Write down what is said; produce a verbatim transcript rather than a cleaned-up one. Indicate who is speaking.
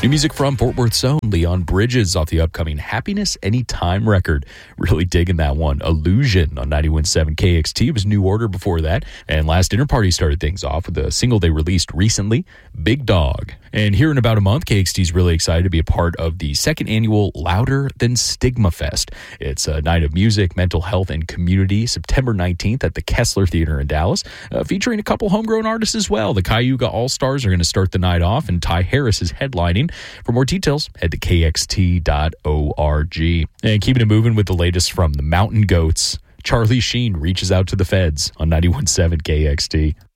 Speaker 1: New music from Fort Worth's own Leon Bridges off the upcoming Happiness Anytime record. Really digging that one. Illusion on ninety-one point seven K X T was New Order before that. And Last Dinner Party started things off with a single they released recently, Big Dog. And here in about a month, K X T is really excited to be a part of the second annual Louder Than Stigma Fest. It's a night of music, mental health, and community, September nineteenth at the Kessler Theater in Dallas, uh, featuring a couple homegrown artists as well. The Cayuga All-Stars are going to start the night off, and Ty Harris is headlining. For more details, head to K X T dot org. And keeping it moving with the latest from the Mountain Goats, Charlie Sheen reaches out to the feds on ninety-one point seven K X T.